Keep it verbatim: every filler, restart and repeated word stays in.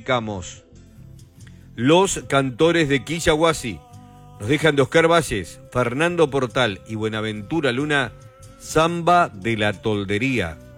dedicamos. Los cantores de Quillahuasi nos dejan de Oscar Valles, Fernando Portal y Buenaventura Luna, Samba de la Toldería.